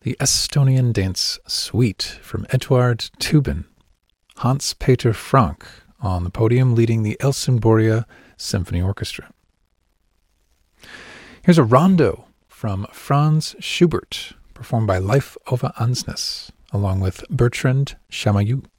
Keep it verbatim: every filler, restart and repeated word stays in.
the Estonian Dance Suite from Eduard Tubin, Hans-Peter Frank on the podium leading the Helsingborgia Symphony Orchestra. Here's a rondo from Franz Schubert, performed by Leif Ove Ansnes, along with Bertrand Chamayou.